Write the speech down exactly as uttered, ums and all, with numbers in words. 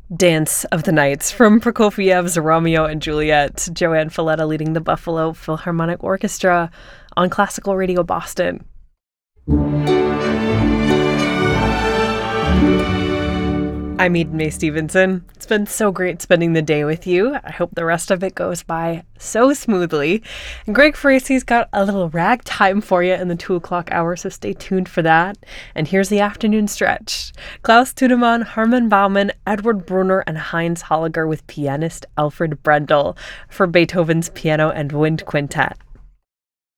Dance of the Nights from Prokofiev's Romeo and Juliet. Joanne Falletta leading the Buffalo Philharmonic Orchestra on Classical Radio Boston. I'm Eden Mae Stevenson. It's been so great spending the day with you. I hope the rest of it goes by so smoothly. And Greg Faraci's got a little ragtime for you in the two o'clock hour, so stay tuned for that. And here's the afternoon stretch. Klaus Tudemann, Hermann Baumann, Edward Brunner, and Heinz Holliger with pianist Alfred Brendel for Beethoven's Piano and Wind Quintet.